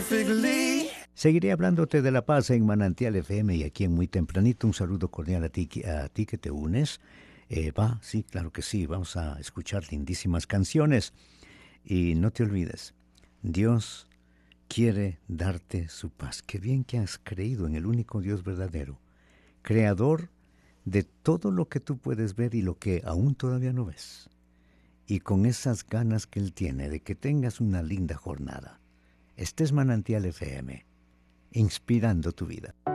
Seguiré hablándote de la paz en Manantial FM y aquí en Muy Tempranito. Un saludo cordial a ti que te unes. Sí, claro que sí. Vamos a escuchar lindísimas canciones. Y no te olvides, Dios quiere darte su paz. Qué bien que has creído en el único Dios verdadero, creador de todo lo que tú puedes ver y lo que aún todavía no ves. Y con esas ganas que Él tiene de que tengas una linda jornada. Este es Manantial FM, inspirando tu vida.